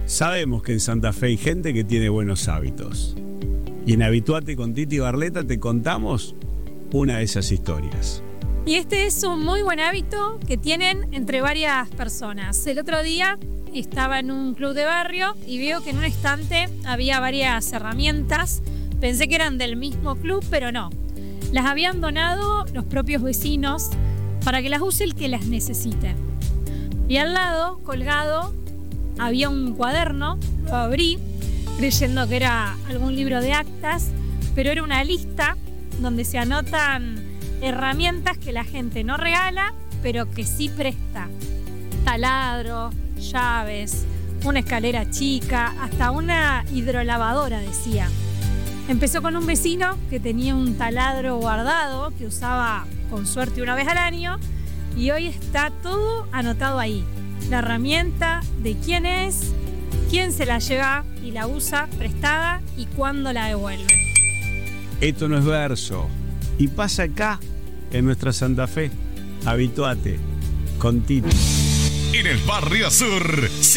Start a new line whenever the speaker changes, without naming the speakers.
Sabemos que en Santa Fe hay gente que tiene buenos hábitos. Y en Habituate con Titi Barleta te contamos una de esas historias.
Y este es un muy buen hábito que tienen entre varias personas. El otro día estaba en un club de barrio y veo que en un estante había varias herramientas. Pensé que eran del mismo club, pero no. Las habían donado los propios vecinos para que las use el que las necesite. Y al lado, colgado, había un cuaderno. Lo abrí creyendo que era algún libro de actas, pero era una lista donde se anotan herramientas que la gente no regala, pero que sí presta. Taladro, llaves, una escalera chica, hasta una hidrolavadora, decía. Empezó con un vecino que tenía un taladro guardado que usaba con suerte una vez al año y hoy está todo anotado ahí. La herramienta, de quién es, quién se la lleva y la usa prestada y cuándo la devuelve.
Esto no es verso y pasa acá en nuestra Santa Fe. Habituate con Titi.
En el Barrio Sur.